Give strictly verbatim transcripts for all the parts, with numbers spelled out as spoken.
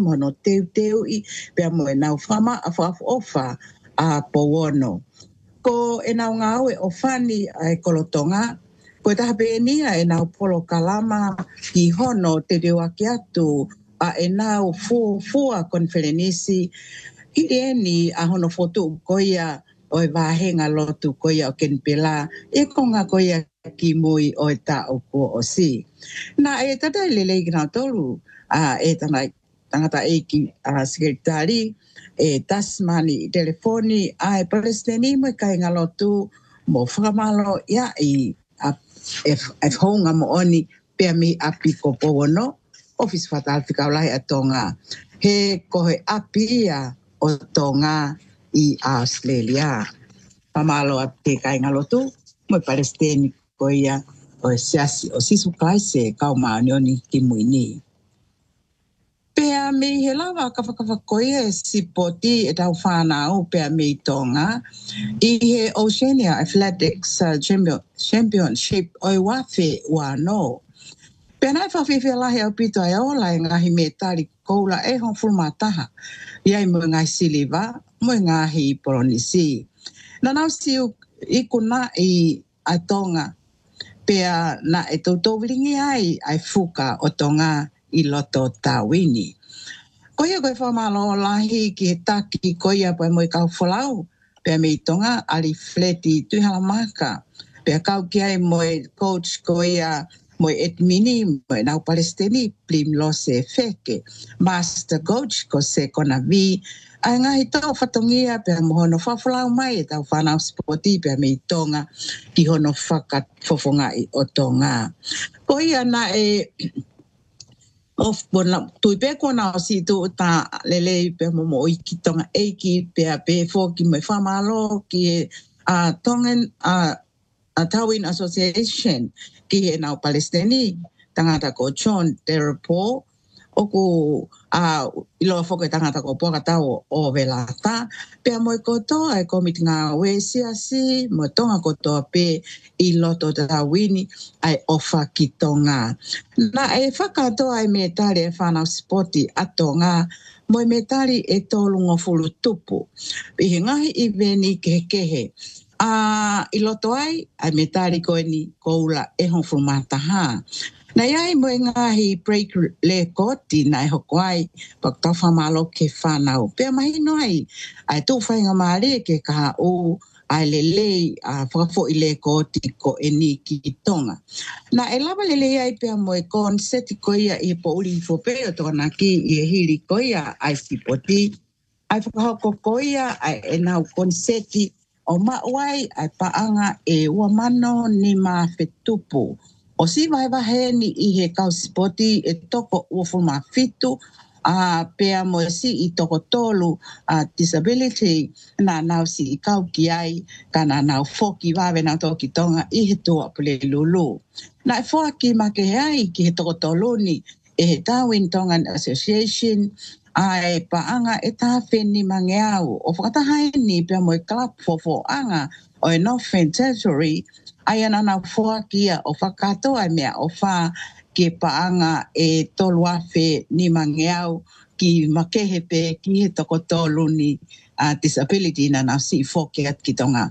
mo no teu teu i pe mo e nau fama a fa ofa a powono. Ko e nau ngau e ofani ai kolotonga, ko e taha peenia e nau polo kalama ki hono te reo aki atu a e nau fu fua konferenisi i eni a hono fotu koia o e wahenga lotu koia o kenpela e konga koia ki mui o e ta o ko o si. Na e tata lele i gina tolu a e tana tangata e ki a sekretari e tasmani telefoni a e palestini mo e kai ngalotu mo whakamalo ia i a e honga mo oni pia mi api ko powono office fatal whikaulai a tonga he kohe api ia o tonga i Australia. Pamalo a te kai ngalotu mo e palestini ko ia o e siasi o sisu kai se kau maanioni ki muini. Pea me he lawa ka whakawhakoia e sipoti e tau whanau pea me tonga i he Oceania Athletics uh, Championship o i wafe ua no. Pea nai whawhiwhi lahi au pito ai ola e ngahi me tari koula e hon fulmataha. Iai mo ngai siliva, mo ngahi polonisi. Na nau siu i kuna i a tonga pea na e tautou vilingi ai ai fuka o tonga i loto tawini. Koia koe whamalo lahi ki he taki koia pa mo i kau whalau pea me i tonga ali fleti tuihala maka pea kau ki ai mo i coach koia mo i etmini mo i nau palestini plim lo se feke master coach ko se kona vi ai ngahi tau whatongia pea mo hono whawhalau mai e tau whanau sporti pea me i tonga ki hono whakat fofonga i o tonga. Koia na e of bona tui pe kona o si tu ta lele pe mo mo i ki tonga e ki pea pe fo ki mo whamalo ki a tongan a a Tawin Association ki he nau Palestini tangata ko John Terapo oku a ilo foke tangata ko poka tau o velata pea mo ko to e komiti nga we siasi mo tonga ko to pe i loto Tawini ai ofa ki tonga na e whakato ai metari e whanau spoti a tonga mo e metari e tolungo fulu tupu i he ngahi i veni kehe kehe a i loto ai ai metari ko ni koula e hon fulmataha. Na iai mo ngahi break le koti na e hoko ai pak tau whamalo ke whanau. Pea mahino ai ai tū whainga maare ke kaha o ai lele a whakafo i le koti ko e ni ki tonga. Na e lava lele ai pea mo e kon seti koia i po uri fo peo tona ki i e hiri koia ai sipoti. Ai whakahoko koia ai e nau kon seti o mauai ai paanga e uamano ni ma fetupu. O si vai vahe ni i he kau spoti e toko uafuma fitu a pea mo si i toko tolu a disability na nau si i kau ki ai ka na nau foki wawe na toki tonga i he tua pule lulu. Na e fua ki make ai ki he toko tolu ni e he Darwin Tongan Association ai paanga e tafe ni mangeau o whakatahai ni pia mo i club fofo anga o e Northern Territory ai anana fua kia o whakato ai mea o wha ke paanga e toluafe ni mangeau ki makehepe ki he toko tolu ni uh, disability na na si foke at ki tonga.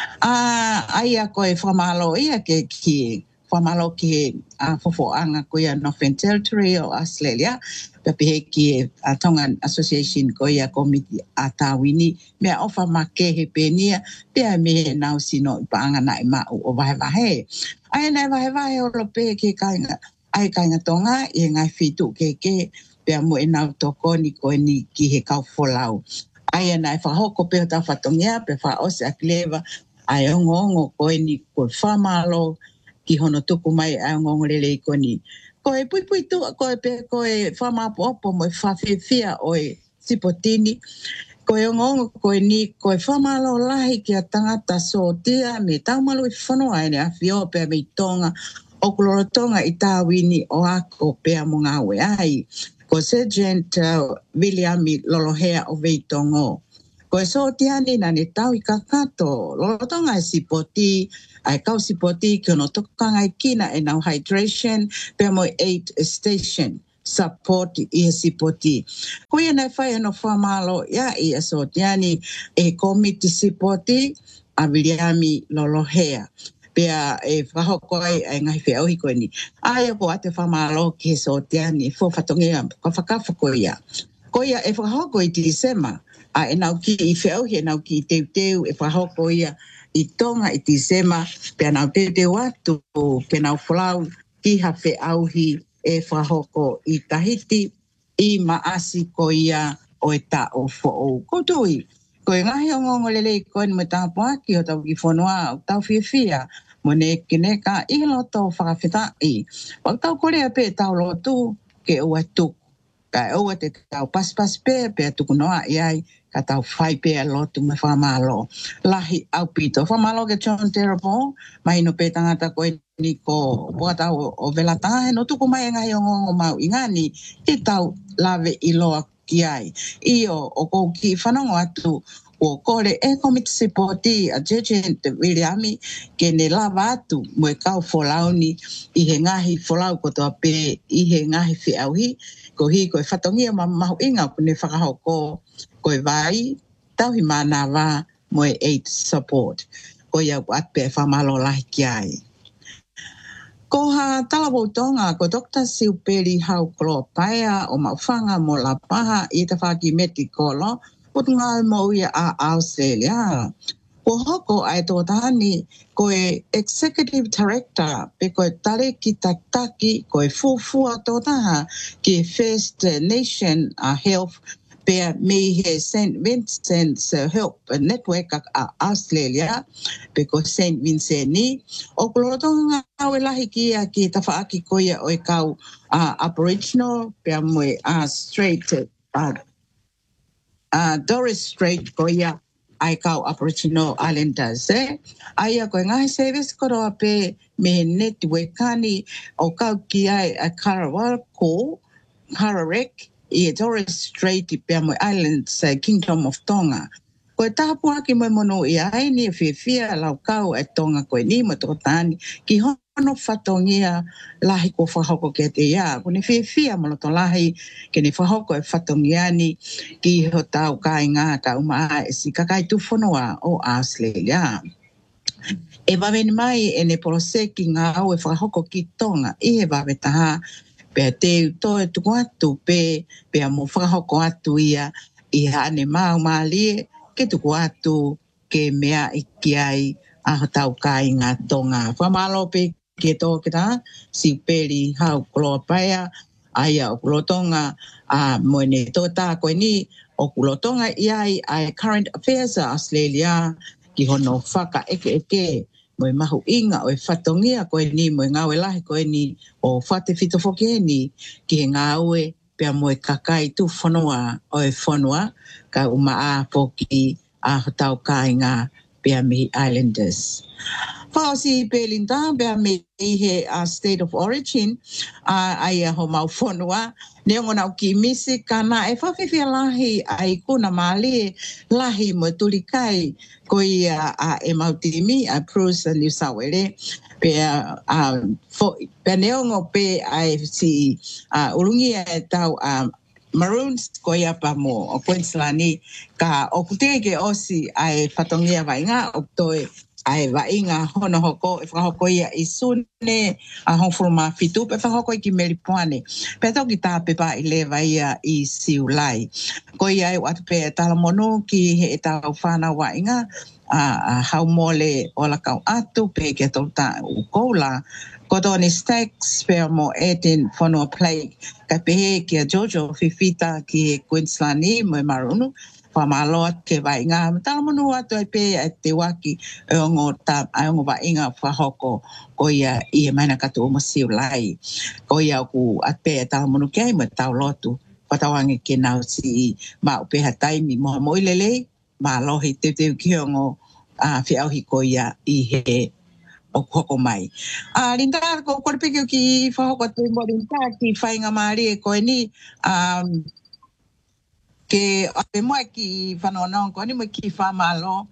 Uh, ai a koe whamalo ia ke ki whamalo ki a uh, fofo anga koia Northern Territory o Australia pepe ki a uh, Tongan Association koia komiti a Tawini mea ofa make he penia pea me nau sino i paanga na i mau o vahe vahe. Ai nai vahe vahe o lo pe ke kainga ai kainga tonga i ngai fitu ke ke pea mo e nau toko ni koe ni ki he kau folau. Ai nai whahoko pe ta whatongia pe wha ose a kleva ai ongo ongo koe ni koe whamalo ki hono tuku mai ai ongo ongo lele i koe ni. Koe pui pui tu koe pe koe whamapo opo mo e whawhiwhia o e sipotini. Koe ongo koe ni koe whamalo lahi ki a tangata so tia me taumalu i whanua ene a whio pea me tonga o kuloro tonga i Tawini o ako pea mo ngā we ai. Ko Sergeant uh, William Lolohea o Veitongo. Ko e so tiani na ne tau i kakato. Lolo tonga e sipoti, ai kau sipoti ki ono tokanga i kina e nau hydration, pea mo eight station. support i sipoti. Ko ia na fai no famalo ya i asotiani e committee sipoti a Williami Lolohea. Pea e whahoko ai ai ngai whiau hiko ni. Ai ko ate famalo ki sotiani fo fatongia ka whakawhako ia. Ko ia e whahoko i Tisema a e nau ki i whiau he nau ki teu teu e whahoko ia i tonga i Tisema pea nau teu teu atu pe nau whalau ki ha whiauhi e whahoko i Tahiti i maasi ko ia o e ta o fo'o. Ko tui, ko e ngahi o ngongo lele ko e me tāpuaki o tau ki whanua o tau whiawhia mo ne kene ka i loto whakawhitai. Wak tau korea pe tau lotu ke ua tuku. Ka ua te tau paspas pe pe tuku noa iai ka tau whai pe lotu me whamalo. Lahi au pito. Whamalo ke John Terabo, mai no pe tangata ko e ni ko wata o, o velata no tuku mai ngai o ngongo mau ingani i tau lave i loa ki ai. Io o ko ki whanongo atu o kore e komiti sipoti a Jejent Williami ke ne lava atu mo e kau wholauni i he ngahi wholau kotoa pe i he ngahi whiauhi ko hi ko e whatongia ma mahu inga ko ne whakahoko ko e vai tau hi mana wā mo e eight support ko ia ko atpe whamalo lahi ki ai. Ko ha talawautonga ko Doctor Siuperi hau kolo paia o mawhanga mo la paha i te whaki meti kolo o tunga mo ia a Australia. Ko hoko ai tō tāni ko e Executive Director pe ko e tare ki tataki ko e fuafua tō taha ki First Nation uh, Health pe me he Saint Vincent's Help Network a Australia pe ko Saint Vincent ni o kolotonga au lahi ki a ki tawhaaki ko ia o e kau uh, Aboriginal pe mo a uh, straight uh, uh, Doris Strait ko ia ai kau Aboriginal Islanders eh ai ko ngai service ko ro pe me network kani o kau ki ai a Karawal ko Kararek i Torres Strait i Pea Moe Islands, uh, Kingdom of Tonga. Ko e tāpua ki moe mono i ai ni e whiawhia lau kau e Tonga koe ni mo tō tāni ki hono whatongia lahi ko whahoko ke te ia. Ko ne whiawhia mo tō lahi ke ne whahoko e whatongia ni ki ho tau kai ngā ka umaa e si kakai tu whanua o Australia. E wawene mai e ne porose ki ngā au e whahoko ki Tonga i he wawe taha pe te to e tuku atu pe pe mo whakahoko atu ia i hane mau maalie ke tuku atu ke mea i ki ai a tau kai ngā Tonga. Whamalo pe ke tō ke tā Siuperi hau kulopaia aia o kulotonga a moene tō tā koe ni o kulotonga i ai ai Current Affairs Australia ki hono whaka eke eke mo mahu inga o e whatongia koe ni mo ngā ue lahi koe ni o whate whito whoke ni ki he ngā ue pia mo e kakai tu whanua o e whanua ka uma a poki a hotau kai ngā pia mihi Islanders. Whaosi Belinda pia me i he uh, State of Origin uh, ai a ho mau whanua ne ngona ki misi kana e whawhiwhia lahi ai kuna mali lahi mo tulikai ko ia a e mautirimi a Bruce New South Wales pe a pe neongo pe ai si a urungi e tau a Maroons ko ia pa mo o Queensland ni ka o kutege osi ai whatongia wainga o toi ai wainga hono hoko e whahoko ia i sune a honfuruma fitu pe whahoko i ki Meripoane pe tau ki tā pepa i lewa ia i siulai ko ia e watu pe talamono ki he e tau whana wainga a, a hau mole o la kau atu pe ke tau ta u koula ko tōni stacks pe mo etin whanua play ka pehe ki a Jojo Fifita ki Queensland ni mo e marunu whamaloa ke wainga. Tala monu atu ai pe e te waki e ongo ta ai ongo wainga whahoko ko ia i e maina katu o masiu lai. Ko ia ku at pe e tala monu ke ai mo tau lotu whatawangi ke nau si ma upe ha taimi moha moilele ma lohi te te ki ongo a whiauhi ko ia i he o hoko mai. A rinda ko korpeke ki whahoko te mo rinda ki whainga maari e koe ni um, ke ape moe ki whanonong ko ni mo ki whamalo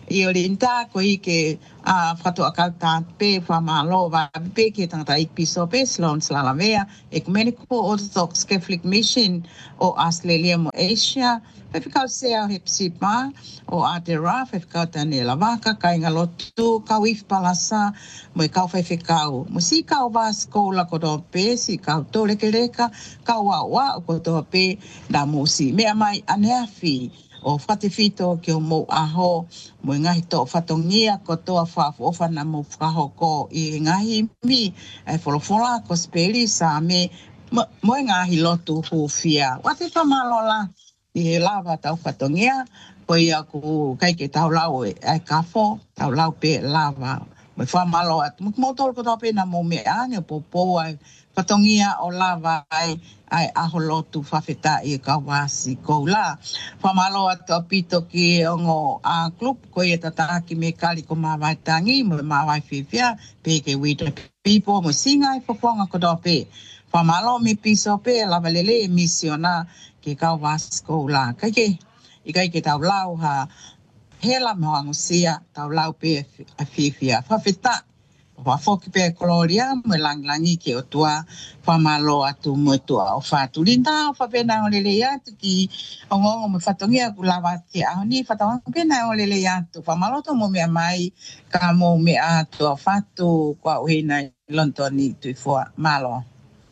I o le inta ko i ke a whatu akauta pe whamalo wa pe ke tangata i piso pe Sloan Slalamea Ecumenical Orthodox Catholic Mission o Australia mo Asia pe whikau sea hepsipa o Aotearoa pe whikau tane lavaka kai ngalotu kau if palasa mo i kau whai whikau mo si kau wa skola koto pe si kau tō leke leka kau wa wa koto pe na mo si mea mai aneafi o whatewhito ki o mo aho mo ngahi tō whatongia ko toa whaafofa na mo whahoko i ngahi mi e wholofola ko speli sa me mo ngahi lotu hufia. Wate whamalola i he lava tau whatongia ko ia ku kai ke tau lau e kafo tau lau pe lava mo whamalo atu mo tōru ko tō pe na mo me ane po po ai whatongia o lava ai ai aho lotu whawheta i ka wasi kou la. Whamalo atu apito ki ongo a club ko i tataki me kali ko mawai tangi mo mawai whiwhia pe ke we the people mo singa i whaponga ko dope. Whamalo me piso pe lava lele misiona ki ka wasi kou la. Kaike, i kai ke tau lau ha hela moangu sia tau lau pe a whiwhia. Whawheta wa foki pe koloria mo langlangi ke o tua whamalo atu mo tua o whatu linda o whapena o lele atu ki o ngongo mo whatongia ku lawa ke aho ni whatonga pena o lele atu whamalo to mo mea mai ka mo mea atu o whatu kua uhina lontoni tui fua malo.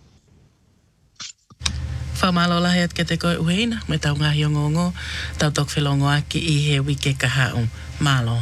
Whamalo lahi at ke te koe uhina me tau ngahi o ngongo tau tok whilongo aki i he wike kahau malo.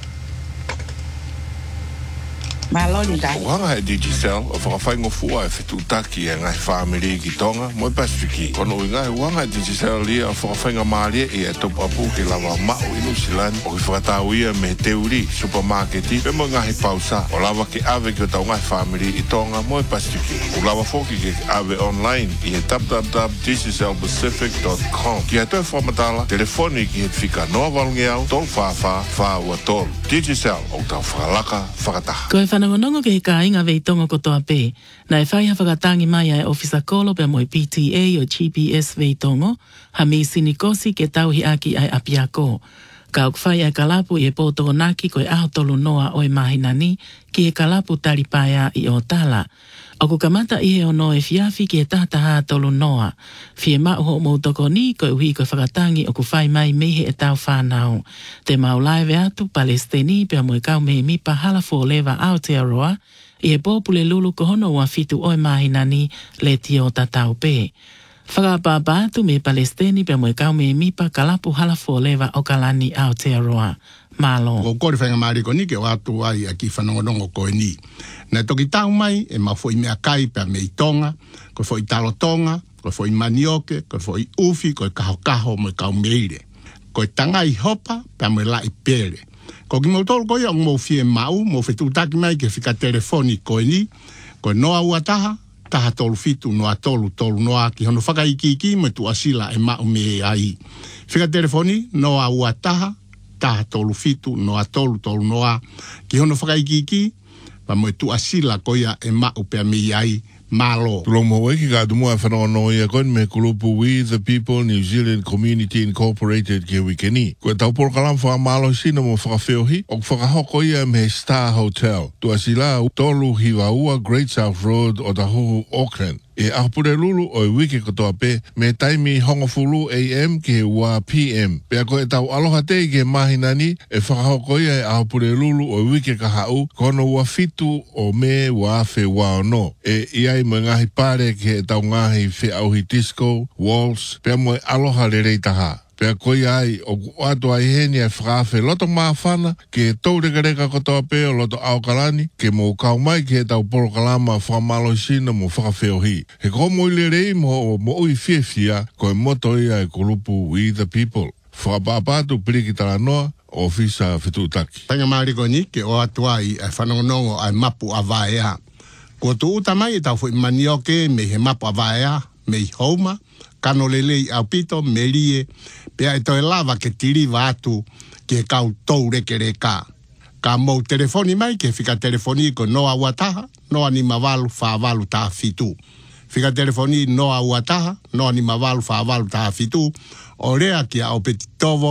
Malo linda. Wanga e Digicel, o whakawhaingo fua e whetutaki e ngai whamiri ki tonga, mo i Pasifiki. Kono i ngai wanga e Digicel lia o whakawhainga maalia i e topu apu ke lawa mao i Nusilani, o ki whakatau ia me teuri, supermarketi, pe mo ngahi pausa, o lawa ke ave ki o tau ngai whamiri i tonga, mo i Pasifiki. O lawa foki ke ave online i e w w w dot digicel pacific dot com. Ki e toi whamatala, telefoni ki e whika noa walungi au, tol whawha, whaua tol. Digicel, o tau whakalaka, whakataha. Nangonongo ke he ka inga vei tonga kotoa pe. Na e whai hawhakatangi mai ai ofisa kolo pe moi P T A o G P S vei tongo, ha mi sinikosi ke tauhi aki ai apiako. Ka ok whai ai kalapu i e pōtoko naki ko e aho tolu noa o e mahinani ki e kalapu talipaya i o tala. O ku kamata i he ono e fiafi ki e tahataha tolu noa. Fie mau ho moutoko ni ko e uhi ko e whakatangi o ku whai mai mehe e tau whanau. Te mau laive atu Palestini pe mo e kau mehe mipa halafo lewa Aotearoa i e pōpule lulu ko hono ua fitu o e mahinani le tio tatau pe. Whakapapa atu me Palestini pe mo e kau mehe mipa kalapu halafo lewa o kalani Aotearoa. Malo. Ko kore whainga mariko ni ke o atu ai a ki whanongonongo koe ni. Nai toki tau mai e ma fo i mea kai pe a mei tonga, ko fo i talo tonga, ko fo i manioke, ko fo i ufi, ko i kaho kaho mo i kau meire. Ko i tanga i hopa pe a mo i la i pere. Ko ki mo tolo koe o mo fie mau, mo fe tutaki mai ke fika telefoni koe ni, ko i noa ua taha, taha tolu fitu noa tolu tolu noa ki hono whaka iki iki mo tu asila e mau me ai. Fika telefoni noa ua taha, taha tolu fitu noa tolu tolu noa ki hono whaka iki iki, pa mo tu asila koia e mau pe a me ai malo. Tulo mo weki ka dumua whanono ia koen me kulupu We the People New Zealand Community Incorporated ke wikeni. Koe tau polo kalam whaka malo sina mo whakawheohi, o whakahoko ia me Star Hotel. Tu asila tolu hiwaua Great South Road o Tahuhu Auckland. E ahapure lulu o i wiki kotoa pe me taimi hongofulu A M ke ua P M. Pea ko e tau aloha te ke mahinani e whakahoko ia e ahapure lulu o i wiki ka hau kono ua fitu o me ua afe ua ono. E iai mo ngahi pare ke e tau ngahi whi auhi disco, waltz, pea mo e aloha le reitaha. Pea koi ai o ato ai heni ai whakawhe loto maafana ke tau reka reka kotoa pe o loto aukalani ke mo kau mai ke tau poro kalama whamalo sina mo whakawheohi. He ko mo ile rei mo mo ui whiawhia ko e moto ia e kulupu We the People. Whakapapatu piriki tala noa o fisa whetutaki. Tanga mariko ni ke o atu ai e whanongonongo ai mapu a vaea. Ko tu uta mai e tau fo i manioke me he mapu a vaea, me i hauma, kano lelei au pito, me rie, pea e toi lava ke tiri atu ke kau tou reke reka. Ka mou telefoni mai ke fika telefoni ko noa wataha, noa ni mawalu whawalu taha fitu. Fika telefoni noa wataha, noa ni mawalu whawalu taha fitu, o rea ki a o petitovo,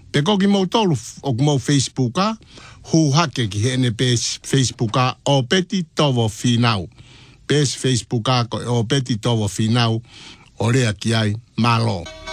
Pe ko ki mo tolu o mo Facebook a, hu hake ki hene pes Facebook a o peti tovo finau. Pes Facebook a ko o peti tovo finau o rea ki ai malo.